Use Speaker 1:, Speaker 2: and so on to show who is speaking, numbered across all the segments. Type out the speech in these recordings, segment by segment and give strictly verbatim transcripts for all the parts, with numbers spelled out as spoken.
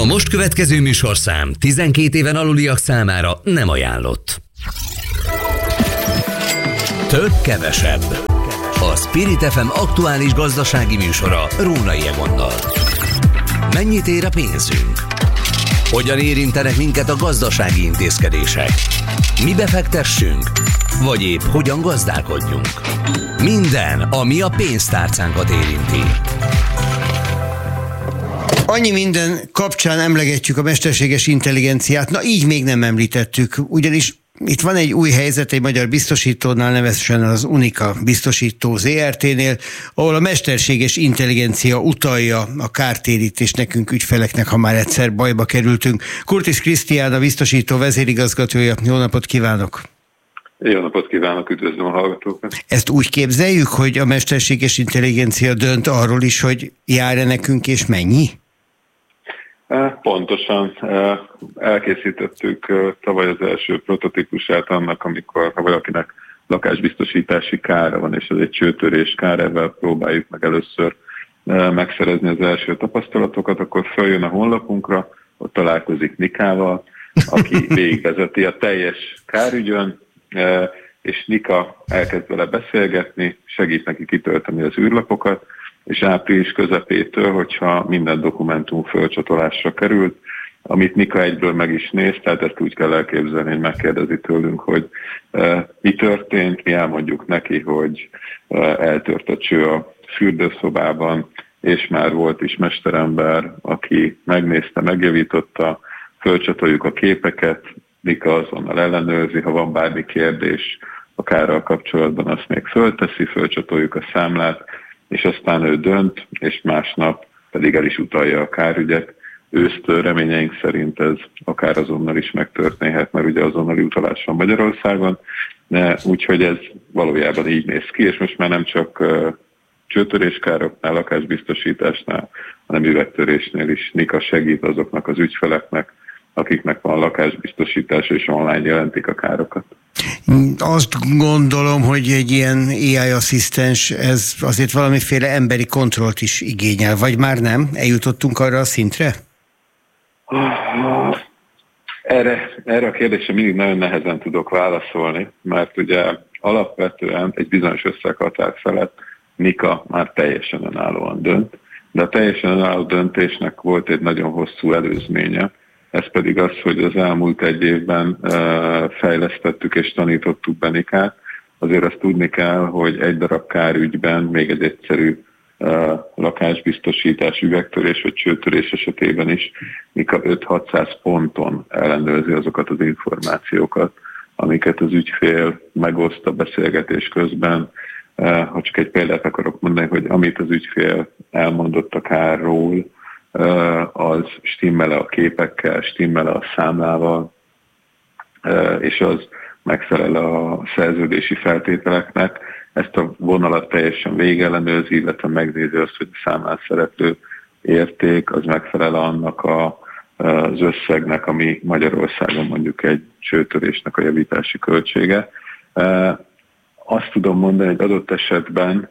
Speaker 1: A most következő műsorszám tizenkét éven aluliak számára nem ajánlott. Több kevesebb. A Spirit ef em aktuális gazdasági műsora Rónai Egonnal. Mennyit ér a pénzünk? Hogyan érintenek minket a gazdasági intézkedések? Mi befektessünk? Vagy épp hogyan gazdálkodjunk? Minden, ami a pénztárcánkat érinti.
Speaker 2: Annyi minden kapcsán emlegetjük a mesterséges intelligenciát, na így még nem említettük, ugyanis itt van egy új helyzet egy magyar biztosítónál, nevezetesen az Unica biztosító zé er té-nél, ahol a mesterséges intelligencia utalja a kártérítést nekünk ügyfeleknek, ha már egyszer bajba kerültünk. Kurtis Krisztián, a biztosító vezérigazgatója. Jó napot kívánok!
Speaker 3: Jó napot kívánok, üdvözlöm a hallgatókat!
Speaker 2: Ezt úgy képzeljük, hogy a mesterséges intelligencia dönt arról is, hogy jár-e nekünk és mennyi?
Speaker 3: Pontosan. Elkészítettük tavaly az első prototípusát annak, amikor ha valakinek lakásbiztosítási kára van, és ez egy csőtörés kár, ebben próbáljuk meg először megszerezni az első tapasztalatokat, akkor följön a honlapunkra, ott találkozik Nikával, aki végigvezeti a teljes kárügyön, és Nika elkezd vele beszélgetni, segít neki kitölteni az űrlapokat, és április közepétől, hogyha minden dokumentum fölcsatolásra került, amit Nika egyből meg is néz, tehát ezt úgy kell elképzelni, hogy megkérdezi tőlünk, hogy e, mi történt, mi elmondjuk neki, hogy e, eltört a cső a fürdőszobában, és már volt is mesterember, aki megnézte, megjavította, fölcsatoljuk a képeket, Nika azonnal ellenőrzi, ha van bármi kérdés a kárral kapcsolatban, azt még fölteszi, fölcsatoljuk a számlát, és aztán ő dönt, és másnap pedig el is utalja a kárügyet. Ősztől reményeink szerint ez akár azonnal is megtörténhet, mert ugye azonnali utalás van Magyarországon, úgyhogy ez valójában így néz ki, és most már nem csak uh, csőtöréskároknál, lakásbiztosításnál, hanem üvegtörésnél is Nika segít azoknak az ügyfeleknek, akiknek van lakásbiztosítás, és online jelentik a károkat.
Speaker 2: Azt gondolom, hogy egy ilyen á i asszisztens, ez azért valamiféle emberi kontrollt is igényel, vagy már nem? Eljutottunk arra a szintre?
Speaker 3: Erre, erre a kérdésre mindig nagyon nehezen tudok válaszolni, mert ugye alapvetően egy bizonyos összeghatár felett Nika már teljesen önállóan dönt, de a teljesen önálló döntésnek volt egy nagyon hosszú előzménye. Ez pedig az, hogy az elmúlt egy évben fejlesztettük és tanítottuk be Nikát. Azért azt tudni kell, hogy egy darab kárügyben még egy egyszerű lakásbiztosítás, üvegtörés vagy csőtörés esetében is Nika öt-hatszáz ponton ellenőrzi azokat az információkat, amiket az ügyfél megoszt a beszélgetés közben. Ha csak egy példát akarok mondani, hogy amit az ügyfél elmondott a kárról, az stimmel a képekkel, stimmel a számlával, és az megfelel a szerződési feltételeknek. Ezt a vonalat teljesen végellenőrzi, illetve megnézi azt, hogy a számlán szereplő érték az megfelel annak a, az összegnek, ami Magyarországon mondjuk egy csőtörésnek a javítási költsége. Azt tudom mondani, hogy adott esetben,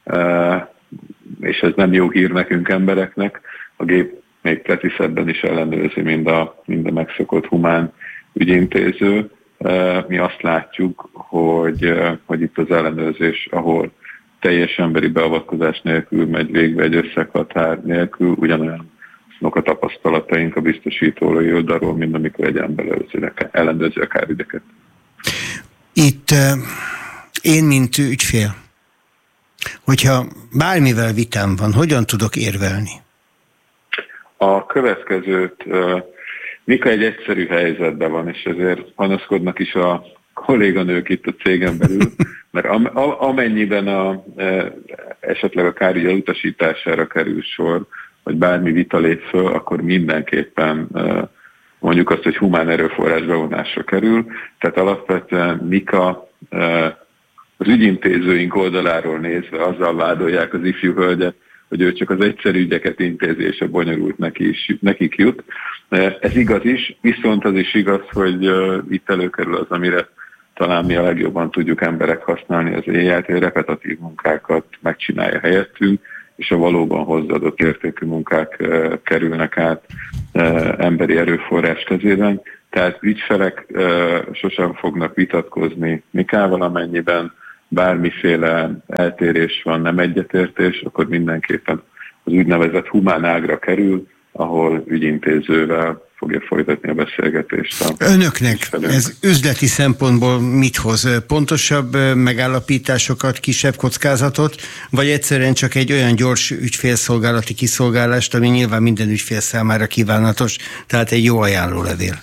Speaker 3: és ez nem jó hír nekünk embereknek, a gép még preciszebben is ellenőrzi, mind a, mind a megszokott humán ügyintéző. Mi azt látjuk, hogy, hogy itt az ellenőrzés, ahol teljes emberi beavatkozás nélkül megy végbe egy összeghatár nélkül, ugyanolyan a tapasztalataink a biztosítói oldalról, mint amikor egy ember ellenőrzi a kárügyeket.
Speaker 2: Itt én, mint ügyfél, hogyha bármivel vitám van, hogyan tudok érvelni?
Speaker 3: A következőt, Nika egy egyszerű helyzetben van, és ezért panaszkodnak is a kolléganők itt a cégen belül, mert amennyiben a, esetleg a kárügy elutasítására kerül sor, vagy bármi vita lép föl, akkor mindenképpen mondjuk azt, hogy humán erőforrás bevonásra kerül. Tehát alapvetően Nika az ügyintézőink oldaláról nézve azzal vádolják az ifjú hölgyet, hogy ő csak az egyszerű ügyeket intézi, és a bonyolult neki is, nekik jut. Ez igaz is, viszont az is igaz, hogy itt előkerül az, amire talán mi a legjobban tudjuk emberek használni az éjjel, hogy repetitív munkákat megcsinálja helyettünk, és a valóban hozzáadott értékű munkák kerülnek át emberi erőforrás kezében. Tehát ügyfelek sosem fognak vitatkozni Nikával, amennyiben bármiféle eltérés van, nem egyetértés, akkor mindenképpen az úgynevezett humán ágra kerül, ahol ügyintézővel fogja folytatni a beszélgetést. A
Speaker 2: Önöknek
Speaker 3: ügyfelünk.
Speaker 2: Ez üzleti szempontból mit hoz? Pontosabb megállapításokat, kisebb kockázatot, vagy egyszerűen csak egy olyan gyors ügyfélszolgálati kiszolgálást, ami nyilván minden ügyfél számára kívánatos, tehát egy jó ajánlólevél?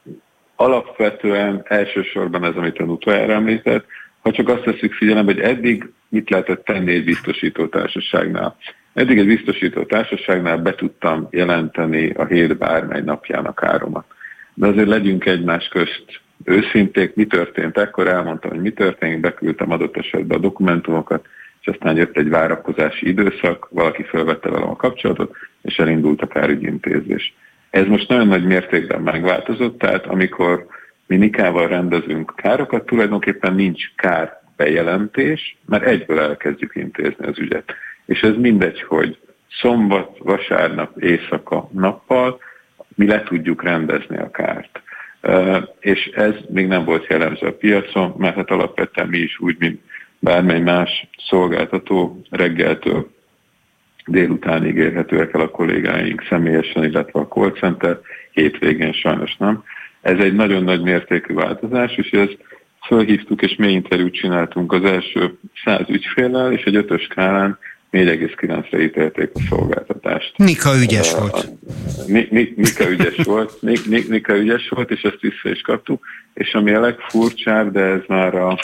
Speaker 3: Alapvetően elsősorban ez, amit ön utoljára említett, ha csak azt veszük figyelembe, hogy eddig mit lehetett tenni egy biztosító társaságnál. Eddig egy biztosító társaságnál be tudtam jelenteni a hét bármely napjának áromat. De azért legyünk egymás közt őszinték, mi történt ekkor, elmondtam, hogy mi történt, beküldtem adott esetben a dokumentumokat, és aztán jött egy várakozási időszak, valaki felvette velem a kapcsolatot, és elindult a kárügyintézés. Ez most nagyon nagy mértékben megváltozott, tehát amikor mi Nikával rendezünk károkat, tulajdonképpen nincs kár bejelentés, mert egyből elkezdjük intézni az ügyet. És ez mindegy, hogy szombat, vasárnap, éjszaka, nappal mi le tudjuk rendezni a kárt. És ez még nem volt jellemző a piacon, mert hát alapvetően mi is úgy, mint bármely más szolgáltató reggeltől délutánig érhetőek el a kollégáink személyesen, illetve a call center, hétvégén sajnos nem. Ez egy nagyon nagy mértékű változás, és ezt fölhívtuk, és mély interjút csináltunk az első száz ügyféllel, és egy ötös skálán négy egész kilencre ítélték a szolgáltatást.
Speaker 2: Nika ügyes uh, volt.
Speaker 3: Nika ügyes volt, Nika ügyes volt, és ezt vissza is kaptuk, és ami a legfurcsább, de ez már a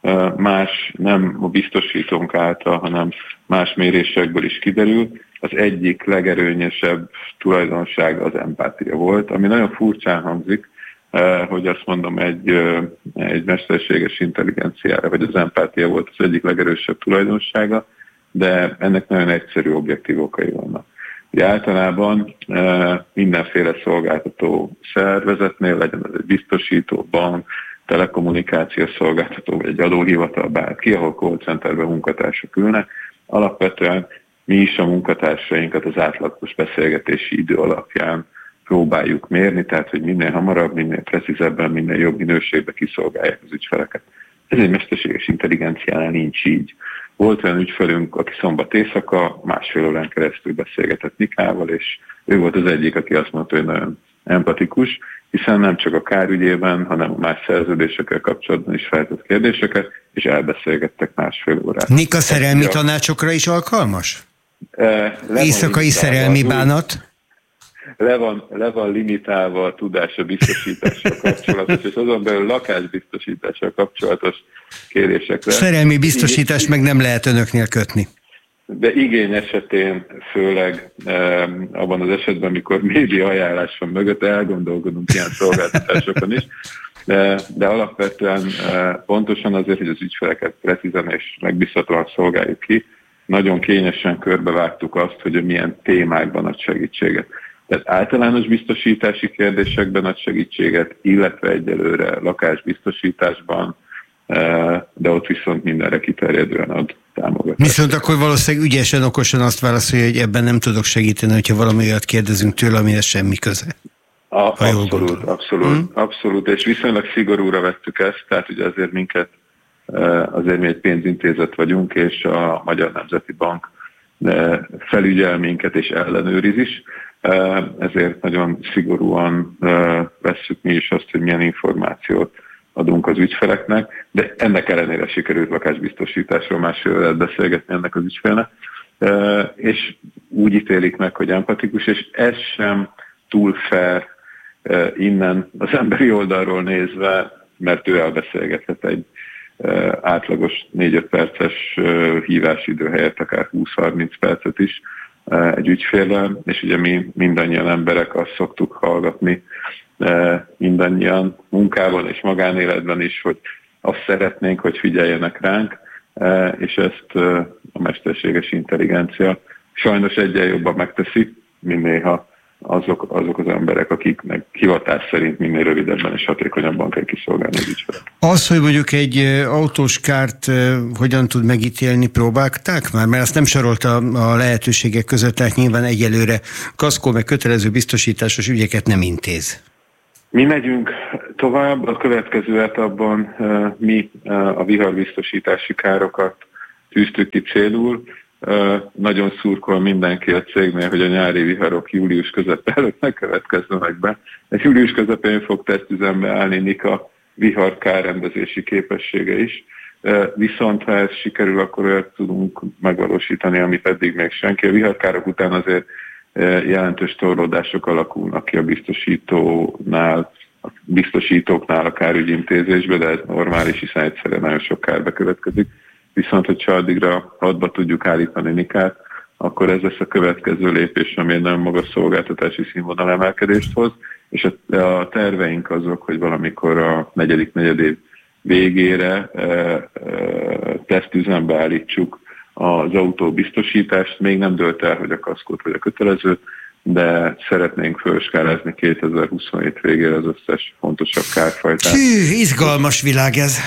Speaker 3: más, nem a biztosítónk által, hanem más mérésekből is kiderül, az egyik legerőnyesebb tulajdonság az empátia volt, ami nagyon furcsán hangzik, hogy azt mondom, egy, egy mesterséges intelligenciára, vagy az empátia volt az egyik legerősebb tulajdonsága, de ennek nagyon egyszerű objektív okai vannak. Ugye általában mindenféle szolgáltató szervezetnél, legyen ez egy biztosító, bank, telekommunikációs szolgáltató, vagy egy adóhivatal, bárki, ahol call centerben munkatársak ülnek, alapvetően mi is a munkatársainkat az átlagos beszélgetési idő alapján próbáljuk mérni, tehát hogy minél hamarabb, minél precízebben, minél jobb minőségben kiszolgálják az ügyfeleket. Ez egy mesterséges intelligenciánál nincs így. Volt olyan ügyfelünk, aki szombat éjszaka másfél órán keresztül beszélgetett Nikával, és ő volt az egyik, aki azt mondta, hogy nagyon empatikus, hiszen nem csak a kárügyében, hanem más szerződésekkel kapcsolatban is feltett kérdéseket, és elbeszélgettek másfél órát.
Speaker 2: Nika szerelmi Egy, tanácsokra is alkalmas? E, Éjszakai szerelmi bánat?
Speaker 3: Le van, le van limitálva a tudás a biztosítással kapcsolatos, és azon belül lakásbiztosítással kapcsolatos kérdésekre.
Speaker 2: Szerelmi biztosítást meg nem lehet önöknél kötni.
Speaker 3: De igény esetén, főleg eh, abban az esetben, amikor média ajánlás van mögött, elgondolkodunk ilyen szolgáltatásokon is, de, de alapvetően eh, pontosan azért, hogy az ügyfeleket precízen és megbízhatóan szolgáljuk ki, nagyon kényesen körbevágtuk azt, hogy milyen témákban ad segítséget. Tehát általános biztosítási kérdésekben ad segítséget, illetve egyelőre lakásbiztosításban, de ott viszont mindenre kiterjedően ad támogatást.
Speaker 2: Viszont akkor valószínűleg ügyesen, okosan azt válaszolja, hogy ebben nem tudok segíteni, hogyha valami olyat kérdezünk tőle, amihez semmi köze.
Speaker 3: A, abszolút, abszolút, hmm? abszolút, és viszonylag szigorúra vettük ezt, tehát ugye azért minket, azért mi egy pénzintézet vagyunk, és a Magyar Nemzeti Bank felügyel minket és ellenőriz is, ezért nagyon szigorúan vesszük mi is azt, hogy milyen információt adunk az ügyfeleknek, de ennek ellenére sikerült lakásbiztosításról másfél lehet beszélgetni ennek az ügyfélnek, és úgy ítélik meg, hogy empatikus, és ez sem túl fair innen az emberi oldalról nézve, mert ő elbeszélgethet egy átlagos négy-öt perces hívásidő helyett akár húsz-harminc percet is egy ügyféllel, és ugye mi mindannyian emberek azt szoktuk hallgatni, mindannyian munkában és magánéletben is, hogy azt szeretnénk, hogy figyeljenek ránk, és ezt a mesterséges intelligencia sajnos egyen jobban megteszi, mint néha azok, azok az emberek, akiknek hivatás szerint minél rövidebben és hatékonyabban kell kiszolgálni az ügyfelet.
Speaker 2: Az, hogy mondjuk egy autós kárt hogyan tud megítélni, próbálták már? Mert azt nem sorolta a lehetőségek között, tehát nyilván egyelőre kaszkó meg kötelező biztosításos ügyeket nem intéz.
Speaker 3: Mi megyünk tovább, a következő etapban mi a viharbiztosítási károkat tűztük ki célul. Nagyon szurkol mindenki a cégnél, hogy a nyári viharok július közepén előtt ne következzenek be. Ez július közepén fog tesztüzembe állni Nika vihar kárrendezési képessége is. Viszont ha ez sikerül, akkor olyat tudunk megvalósítani, amit eddig még senki. A viharkárok után azért jelentős torlódások alakulnak ki a biztosítónál, a biztosítóknál a kárügyintézésbe, de ez normális, hiszen egyszerűen nagyon sok kár bekövetkezik. Viszont, hogyha addigra hadba tudjuk állítani Nikát, akkor ez lesz a következő lépés, ami egy nagyon magas szolgáltatási színvonal emelkedést hoz, és a, a terveink azok, hogy valamikor a negyedik negyedév végére e, e, tesztüzembe állítsuk az autóbiztosítást. Még nem dölt el, hogy a kaszkót vagy a kötelezőt, de szeretnénk fölskálázni kétezer-huszonhét végére az összes fontosabb kárfajtát.
Speaker 2: Hű, izgalmas világ ez.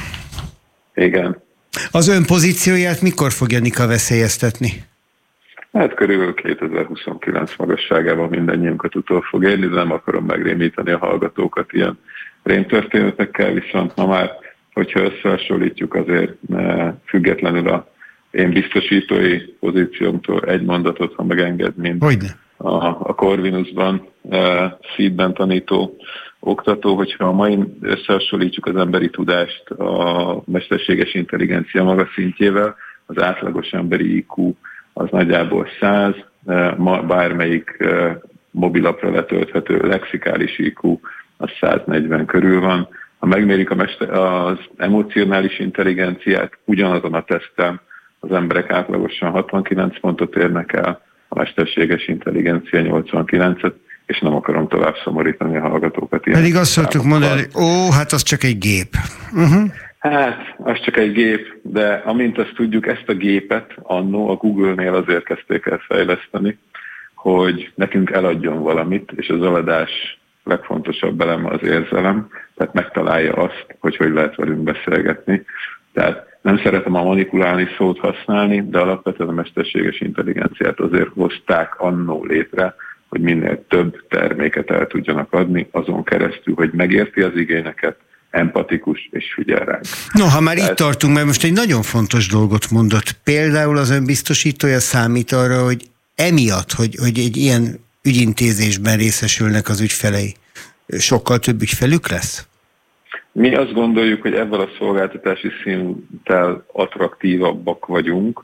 Speaker 3: Igen.
Speaker 2: Az ön pozícióját mikor fogja Nika veszélyeztetni?
Speaker 3: Hát körülbelül kétezer-huszonkilenc magasságában mindannyiunkat utol fog érni, de nem akarom megrémíteni a hallgatókat ilyen rémtörténetekkel, viszont ma már, hogyha összehasonlítjuk, azért függetlenül a én biztosítói pozíciómtól egy mondatot, ha megenged, mint a, a Corvinusban, e, Seedben tanító oktató, hogyha a mai összehasonlítjuk az emberi tudást a mesterséges intelligencia magas szintjével, az átlagos emberi I Q az nagyjából száz, ma bármelyik mobilapra letölthető lexikális I Q az száznegyven körül van. Ha megmérik a mester, az emocionális intelligenciát, ugyanazon a teszten az emberek átlagosan hatvankilenc pontot érnek el, a mesterséges intelligencia nyolcvankilencet, és nem akarom tovább szomorítani a hallgatókat.
Speaker 2: Pedig azt szoktuk mondani, hogy ó, hát az csak egy gép. Uh-huh.
Speaker 3: Hát, az csak egy gép, de amint azt tudjuk, ezt a gépet annó a Google-nél azért kezdték el fejleszteni, hogy nekünk eladjon valamit, és az eladás legfontosabb eleme az érzelem, tehát megtalálja azt, hogy hogy lehet velünk beszélgetni. Tehát nem szeretem a manipulálni szót használni, de alapvetően a mesterséges intelligenciát azért hozták annó létre, hogy minél több terméket el tudjanak adni, azon keresztül, hogy megérti az igényeket, empatikus és figyel ránk.
Speaker 2: No, ha már Tehát... itt tartunk, mert most egy nagyon fontos dolgot mondott. Például az önbiztosítója számít arra, hogy emiatt, hogy, hogy egy ilyen ügyintézésben részesülnek az ügyfelei, sokkal több ügyfelük lesz?
Speaker 3: Mi azt gondoljuk, hogy ebben a szolgáltatási szinttel attraktívabbak vagyunk,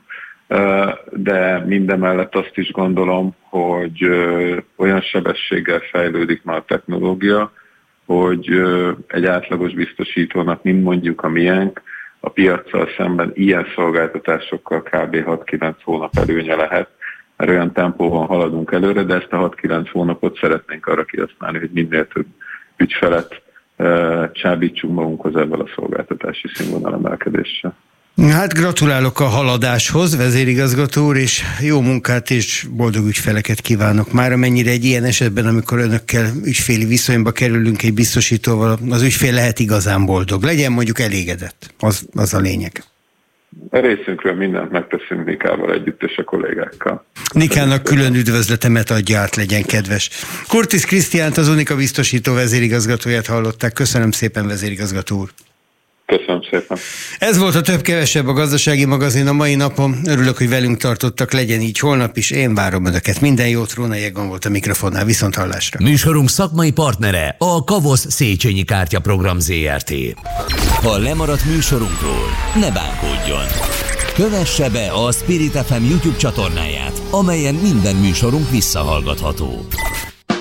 Speaker 3: de mindemellett azt is gondolom, hogy olyan sebességgel fejlődik már a technológia, hogy egy átlagos biztosítónak, mint mondjuk a miénk, a piaccal szemben ilyen szolgáltatásokkal kb. hat-kilenc hónap előnye lehet, mert olyan tempóban haladunk előre, de ezt a hat-kilenc hónapot szeretnénk arra kihasználni, hogy minél több ügyfelet csábítsunk magunkhoz ebben a szolgáltatási színvonal emelkedéssel.
Speaker 2: Hát gratulálok a haladáshoz, vezérigazgató úr, és jó munkát és boldog ügyfeleket kívánok. Már amennyire egy ilyen esetben, amikor önökkel ügyféli viszonyba kerülünk egy biztosítóval, az ügyfél lehet igazán boldog. Legyen mondjuk elégedett, az, az a lényeg.
Speaker 3: A részünkről mindent megteszünk Nikával együtt és a kollégákkal.
Speaker 2: Nikának külön üdvözletemet adja át, legyen kedves. Kurtis Krisztiánt, az Unika biztosító vezérigazgatóját hallották. Köszönöm szépen, vezérigazgató úr.
Speaker 3: Köszönöm szépen.
Speaker 2: Ez volt a Több-kevesebb, a Gazdasági Magazin a mai napon. Örülök, hogy velünk tartottak, legyen így holnap is. Én várom önöket. Minden jót, Rónai Egon volt a mikrofonnál. Viszont hallásra.
Speaker 1: Műsorunk szakmai partnere a Kavosz Széchenyi Kártyaprogram zé er té. Ha lemaradt műsorunkról, ne bánkodjon. Kövesse be a Spirit ef em YouTube csatornáját, amelyen minden műsorunk visszahallgatható.